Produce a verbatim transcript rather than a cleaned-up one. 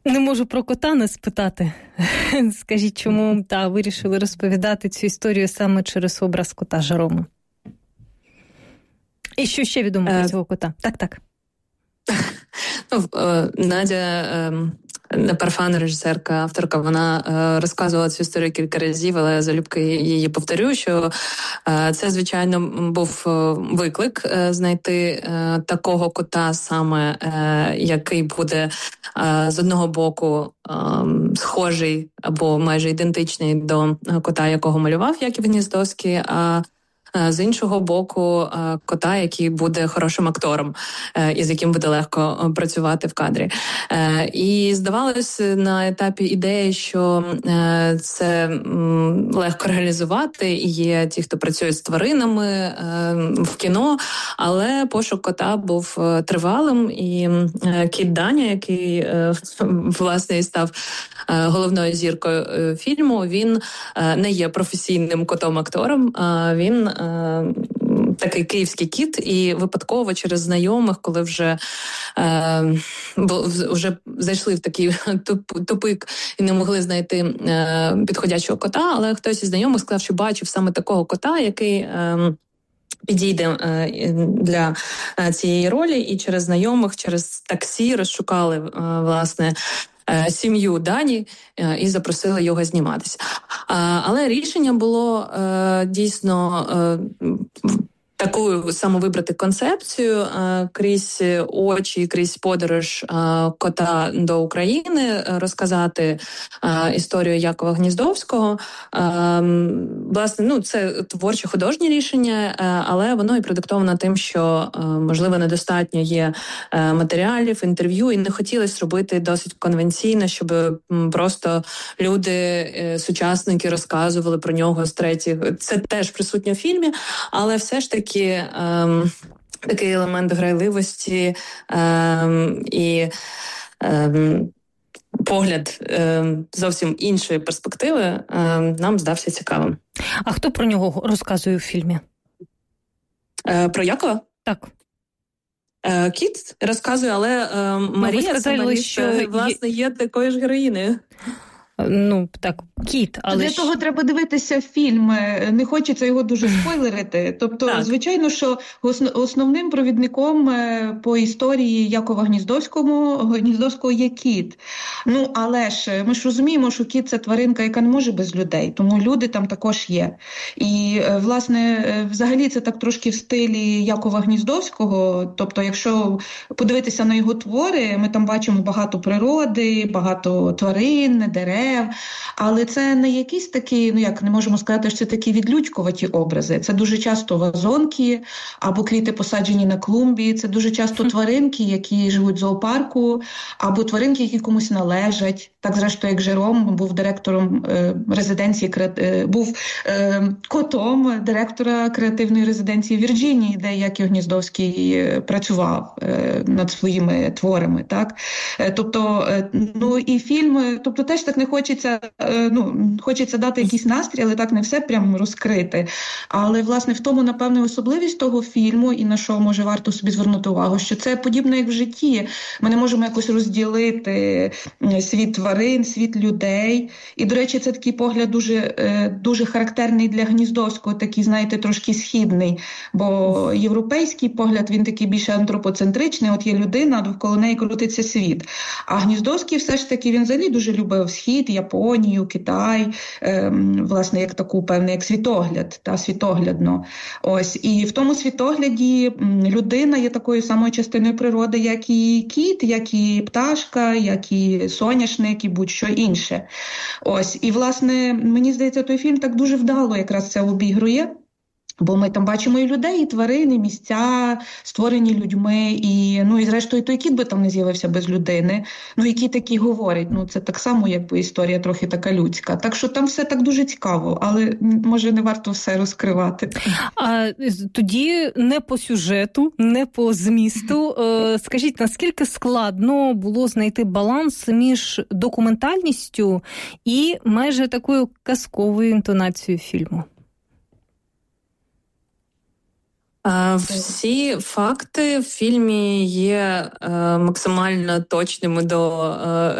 Не можу про кота не спитати. Скажіть, чому та, вирішили розповідати цю історію саме через образ кота Жерома? І що ще відомо про цього кота? Так, так. Ну, Надя Парфан, режисерка, авторка, вона розказувала цю історію кілька разів, але я залюбки її повторю, що це, звичайно, був виклик знайти такого кота саме, який буде з одного боку схожий або майже ідентичний до кота, якого малював Яків Гніздовський, а з іншого боку, кота, який буде хорошим актором, і з яким буде легко працювати в кадрі. І здавалося на етапі ідеї, що це легко реалізувати, і є ті, хто працює з тваринами в кіно, але пошук кота був тривалим, і кіт Даня, який, власне, і став головною зіркою фільму, він не є професійним котом-актором, а він такий київський кіт, і випадково через знайомих, коли вже, е, вже зайшли в такий тупик і не могли знайти е, підходячого кота, але хтось із знайомих сказав, що бачив саме такого кота, який е, підійде е, для цієї ролі, і через знайомих, через таксі розшукали, е, власне, сім'ю Дані і запросили його зніматися. Але рішення було дійсно таку самовибрати концепцію крізь очі, крізь подорож кота до України, розказати історію Якова Гніздовського. Власне, ну, це творче художнє рішення, але воно і продиктовано тим, що, можливо, недостатньо є матеріалів, інтерв'ю, і не хотілося робити досить конвенційно, щоб просто люди, сучасники розказували про нього з третіх. Це теж присутньо в фільмі, але все ж таки Ем, такий елемент грайливості ем, і ем, погляд ем, зовсім іншої перспективи ем, нам здався цікавим. А хто про нього розказує у фільмі? Е, про Якова? Так. Е, Кіт розказує, але е, Марія, сказали, Марія, що власне, є такою ж героїнею. Ну, так, кіт, але... Для ж... того треба дивитися фільм, не хочеться його дуже спойлерити. Тобто, так. Звичайно, що основним провідником по історії Якова Гніздовського, Гніздовського є кіт. Ну, але ж ми ж розуміємо, що кіт – це тваринка, яка не може без людей, тому люди там також є. І, власне, взагалі це так трошки в стилі Якова Гніздовського, тобто, якщо подивитися на його твори, ми там бачимо багато природи, багато тварин, дерев, але це не якісь такі, ну як не можемо сказати, що це такі відлюдькуваті образи. Це дуже часто вазонки або квіти посаджені на клумбі, це дуже часто тваринки, які живуть в зоопарку, або тваринки, які комусь належать. Так, зрештою, як Жером був директором е, резиденції, е, був е, котом директора креативної резиденції Вірджинії, де Яків Гніздовський працював е, над своїми творами. Так? Е, тобто, е, ну і фільм, тобто теж так не хочеться, е, ну, хочеться дати якийсь настрій, але так не все прямо розкрити. Але, власне, в тому, напевне, особливість того фільму, і на що, може, варто собі звернути увагу, що це подібно, як в житті. Ми не можемо якось розділити світ тварин, світ людей. І, до речі, це такий погляд дуже, дуже характерний для Гніздовського, такий, знаєте, трошки східний. Бо європейський погляд, він такий більше антропоцентричний, от є людина, довкола неї крутиться світ. А Гніздовський все ж таки, він взагалі дуже любив Схід, Японію, Китай, ем, власне, як таку, певний, як світогляд, та, світоглядно. Ось. І в тому світогляді людина є такою самою частиною природи, як і кіт, як і пташка, як і соняшник, і будь-що інше. Ось. І, власне, мені здається, той фільм так дуже вдало якраз це обігрує. Бо ми там бачимо і людей, і тварини, місця, створені людьми, і, ну, і зрештою, той кіт би там не з'явився без людини. Ну, які такі говорять, ну, це так само, якби історія трохи така людська. Так що там все так дуже цікаво, але, може, не варто все розкривати. А тоді не по сюжету, не по змісту. Скажіть, наскільки складно було знайти баланс між документальністю і майже такою казковою інтонацією фільму? Всі факти в фільмі є максимально точними до